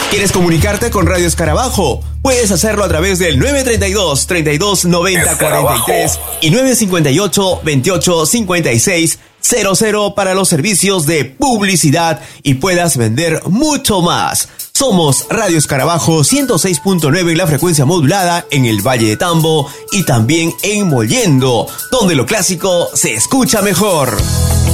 ¿Quieres comunicarte con Radio Escarabajo? Puedes hacerlo a través del 932 32 90 43 y 958 28 56 00 para los servicios de publicidad y puedas vender mucho más. Somos Radio Escarabajo 106.9 en la frecuencia modulada en el Valle de Tambo y también en Mollendo, donde lo clásico se escucha mejor.